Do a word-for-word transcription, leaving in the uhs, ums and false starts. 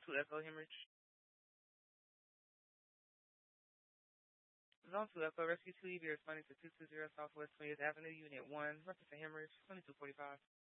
two Echo Hemorrhage. Zone two Echo Rescue two E V responding to two two zero Southwest twentieth Avenue, Unit one, reference to hemorrhage, twenty-two forty-five.